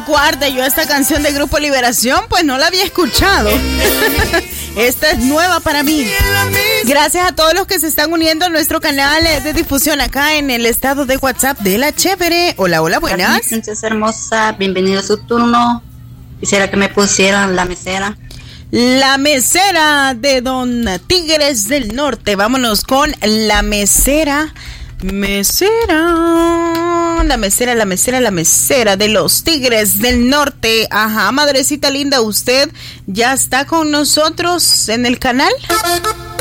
guarde, yo esta canción de Grupo Liberación pues no la había escuchado. Esta es nueva para mí. Gracias a todos los que se están uniendo a nuestro canal de difusión acá en el estado de WhatsApp de La Chévere. Hola, hola, buenas. Princesa hermosa, bienvenido a su turno. Quisiera que me pusieran La Mesera. La Mesera de Don Tigres del Norte. Vámonos con La Mesera. La mesera de los Tigres del Norte. Ajá, madrecita linda, ¿usted ya está con nosotros en el canal?